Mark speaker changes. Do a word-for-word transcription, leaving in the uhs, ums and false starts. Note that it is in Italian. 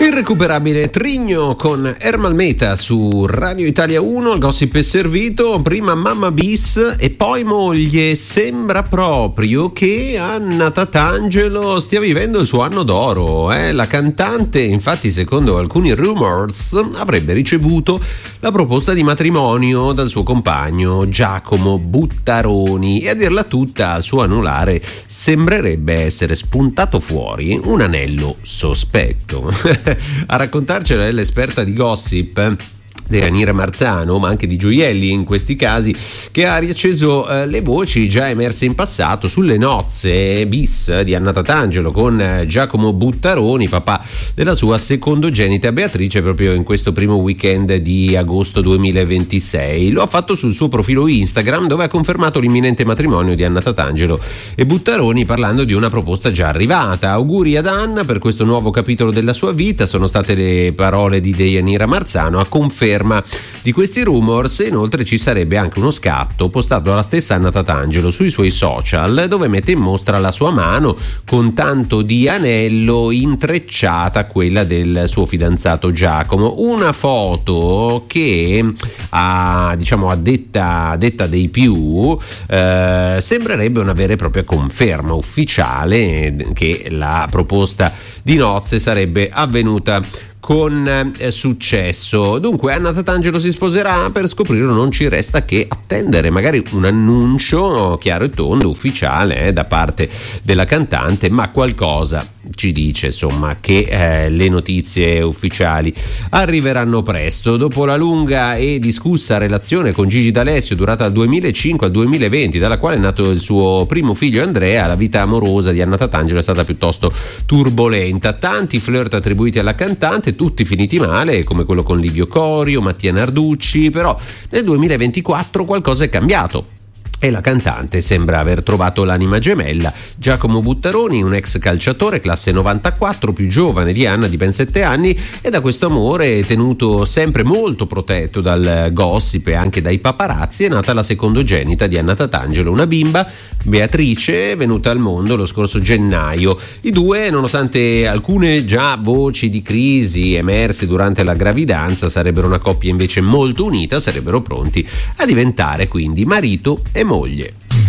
Speaker 1: Irrecuperabile Trigno con Ermal Meta su Radio Italia uno, il gossip è servito, prima mamma bis e poi moglie. Sembra proprio che Anna Tatangelo stia vivendo il suo anno d'oro, eh? La cantante, infatti, secondo alcuni rumors, avrebbe ricevuto la proposta di matrimonio dal suo compagno Giacomo Buttaroni e, a dirla tutta, al suo anulare sembrerebbe essere spuntato fuori un anello sospetto. A raccontarcelo è l'esperta di gossip Dejanira Marzano, ma anche di gioielli in questi casi, che ha riacceso eh, le voci già emerse in passato sulle nozze bis di Anna Tatangelo con eh, Giacomo Buttaroni, papà della sua secondogenita Beatrice, proprio in questo primo weekend di agosto duemilaventisei. Lo ha fatto sul suo profilo Instagram, dove ha confermato l'imminente matrimonio di Anna Tatangelo e Buttaroni, parlando di una proposta già arrivata. Auguri ad Anna per questo nuovo capitolo della sua vita, sono state le parole di Dejanira Marzano a conferma di questi rumors. Inoltre ci sarebbe anche uno scatto postato dalla stessa Anna Tatangelo sui suoi social, dove mette in mostra la sua mano con tanto di anello intrecciata a quella del suo fidanzato Giacomo. Una foto che a, diciamo, a detta, a detta dei più eh, sembrerebbe una vera e propria conferma ufficiale che la proposta di nozze sarebbe avvenuta con eh, successo. Dunque Anna Tatangelo si sposerà? Per scoprirlo non ci resta che attendere magari un annuncio chiaro e tondo ufficiale eh, da parte della cantante, ma qualcosa ci dice insomma che eh, le notizie ufficiali arriveranno presto. Dopo la lunga e discussa relazione con Gigi D'Alessio durata dal duemilacinque al duemilaventi, dalla quale è nato il suo primo figlio Andrea, la vita amorosa di Anna Tatangelo è stata piuttosto turbolenta. Tanti flirt attribuiti alla cantante, tutti finiti male, come quello con Livio Corio, Mattia Narducci. Però nel duemilaventiquattro qualcosa è cambiato e la cantante sembra aver trovato l'anima gemella. Giacomo Buttaroni, un ex calciatore classe novantaquattro, più giovane di Anna di ben sette anni, e da questo amore tenuto sempre molto protetto dal gossip e anche dai paparazzi è nata la secondogenita di Anna Tatangelo, una bimba, Beatrice, venuta al mondo lo scorso gennaio. I due, nonostante alcune già voci di crisi emerse durante la gravidanza, sarebbero una coppia invece molto unita, sarebbero pronti a diventare quindi marito e moglie.